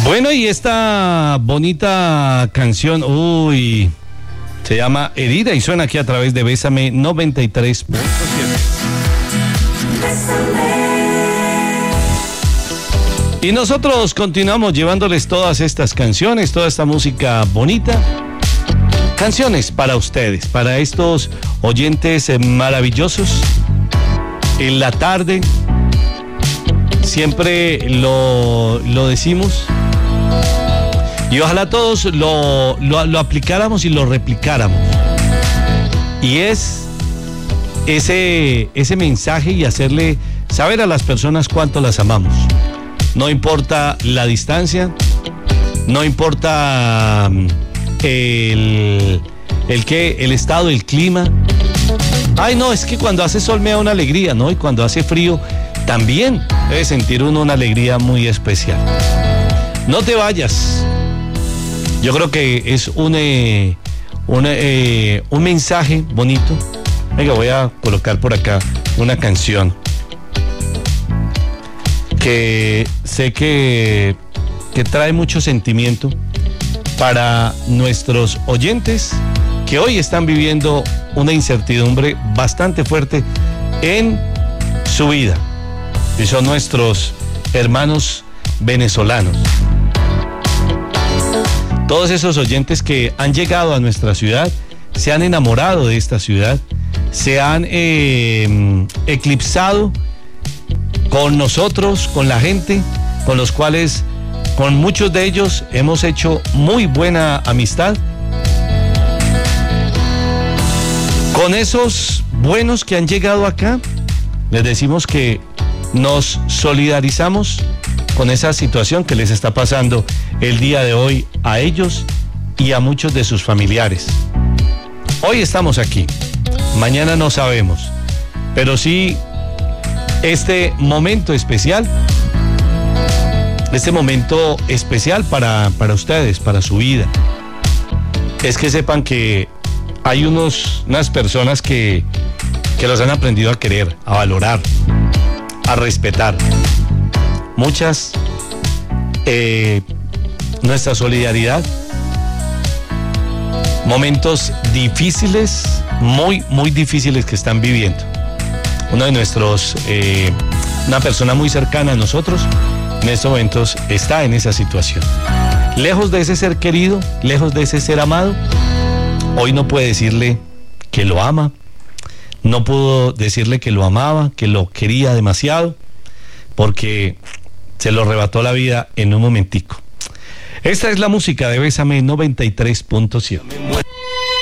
Bueno, y esta bonita canción, se llama Herida y suena aquí a través de Bésame 93.7. Y nosotros continuamos llevándoles todas estas canciones, toda esta música bonita. Canciones para ustedes, para estos oyentes maravillosos. En la tarde, siempre lo decimos. Y ojalá todos lo aplicáramos y lo replicáramos. Y es ese mensaje y hacerle saber a las personas cuánto las amamos. No importa la distancia, no importa el estado, el clima. Ay, no, es que cuando hace sol me da una alegría, ¿no? Y cuando hace frío también debe sentir uno una alegría muy especial. No te vayas. Yo creo que es un mensaje bonito. Venga, voy a colocar por acá una canción que sé que trae mucho sentimiento para nuestros oyentes que hoy están viviendo una incertidumbre bastante fuerte en su vida. Y son nuestros hermanos venezolanos. Todos esos oyentes que han llegado a nuestra ciudad, se han enamorado de esta ciudad, se han eclipsado con nosotros, con la gente, con los cuales, con muchos de ellos, hemos hecho muy buena amistad. Con esos buenos que han llegado acá, les decimos que nos solidarizamos con esa situación que les está pasando el día de hoy a ellos y a muchos de sus familiares. Hoy estamos aquí, mañana no sabemos, pero sí este momento especial para ustedes, para su vida, es que sepan que hay unas personas que los han aprendido a querer, a valorar, a respetar. Muchas, nuestra solidaridad, momentos difíciles, muy, muy difíciles que están viviendo. Uno de nuestros, una persona muy cercana a nosotros, en estos momentos está en esa situación. Lejos de ese ser querido, lejos de ese ser amado, hoy no puede decirle que lo ama, no pudo decirle que lo amaba, que lo quería demasiado, porque se lo arrebató la vida en un momentico. Esta es la música de Bésame 93.7.